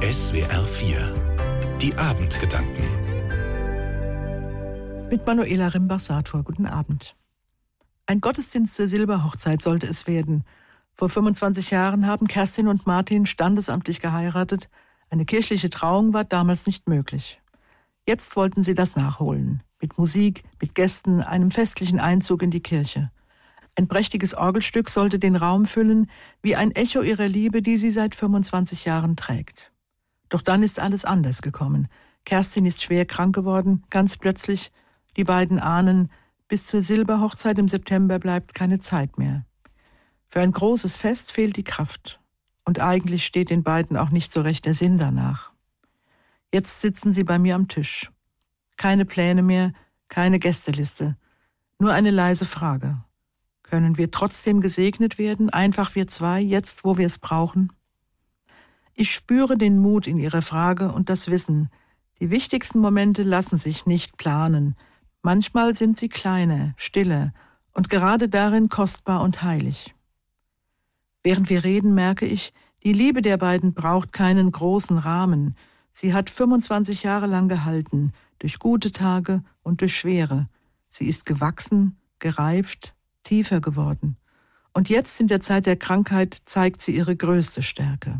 SWR 4 Die Abendgedanken Mit Manuela Rimbach-Sator. Guten Abend. Ein Gottesdienst zur Silberhochzeit sollte es werden. Vor 25 Jahren haben Kerstin und Martin standesamtlich geheiratet. Eine kirchliche Trauung war damals nicht möglich. Jetzt wollten sie das nachholen. Mit Musik, mit Gästen, einem festlichen Einzug in die Kirche. Ein prächtiges Orgelstück sollte den Raum füllen, wie ein Echo ihrer Liebe, die sie seit 25 Jahren trägt. Doch dann ist alles anders gekommen. Kerstin ist schwer krank geworden, ganz plötzlich. Die beiden ahnen, bis zur Silberhochzeit im September bleibt keine Zeit mehr. Für ein großes Fest fehlt die Kraft. Und eigentlich steht den beiden auch nicht so recht der Sinn danach. Jetzt sitzen sie bei mir am Tisch. Keine Pläne mehr, keine Gästeliste. Nur eine leise Frage. Können wir trotzdem gesegnet werden, einfach wir zwei, jetzt, wo wir es brauchen? Ich spüre den Mut in ihrer Frage und das Wissen. Die wichtigsten Momente lassen sich nicht planen. Manchmal sind sie kleiner, stiller und gerade darin kostbar und heilig. Während wir reden, merke ich, die Liebe der beiden braucht keinen großen Rahmen. Sie hat 25 Jahre lang gehalten, durch gute Tage und durch schwere. Sie ist gewachsen, gereift, tiefer geworden. Und jetzt in der Zeit der Krankheit zeigt sie ihre größte Stärke.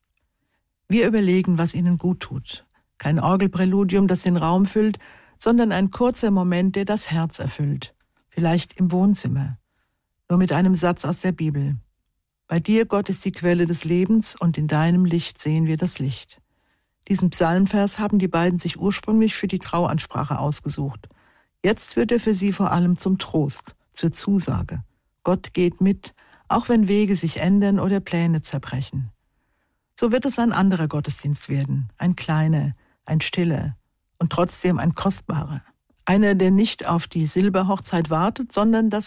Wir überlegen, was ihnen gut tut. Kein Orgelpräludium, das den Raum füllt, sondern ein kurzer Moment, der das Herz erfüllt. Vielleicht im Wohnzimmer. Nur mit einem Satz aus der Bibel. Bei dir, Gott, ist die Quelle des Lebens und in deinem Licht sehen wir das Licht. Diesen Psalmvers haben die beiden sich ursprünglich für die Trauansprache ausgesucht. Jetzt wird er für sie vor allem zum Trost, zur Zusage. Gott geht mit, auch wenn Wege sich ändern oder Pläne zerbrechen. So wird es ein anderer Gottesdienst werden, ein kleiner, ein stiller und trotzdem ein kostbarer. Einer, der nicht auf die Silberhochzeit wartet, sondern das